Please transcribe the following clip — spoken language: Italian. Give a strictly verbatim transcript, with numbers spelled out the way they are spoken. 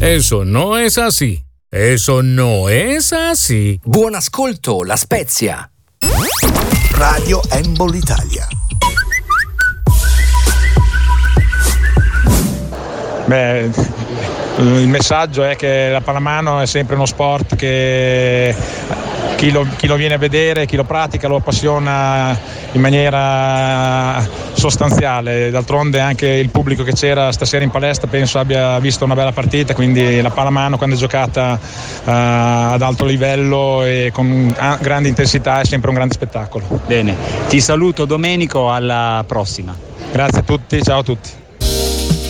Eso no es así. Eso no es así. Buon ascolto, La Spezia. Radio Handball Italia. Beh, il messaggio è che la pallamano è sempre uno sport che chi lo, chi lo viene a vedere, chi lo pratica lo appassiona in maniera sostanziale. D'altronde anche il pubblico che c'era stasera in palestra penso abbia visto una bella partita, quindi la pallamano quando è giocata uh, ad alto livello e con grande intensità è sempre un grande spettacolo. Bene, ti saluto Domenico, alla prossima. Grazie a tutti, ciao a tutti.